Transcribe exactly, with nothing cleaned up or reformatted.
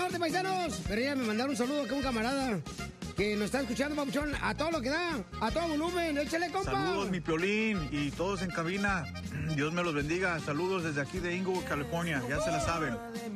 corte, paisanos. Pero ya me mandaron un saludo acá a un camarada que nos está escuchando, papuchón, a todo lo que da, a todo volumen. Échale, compa. Saludos, mi Piolín, y todos en cabina. Dios me los bendiga. Saludos desde aquí de Inglewood, California. Ya se la saben.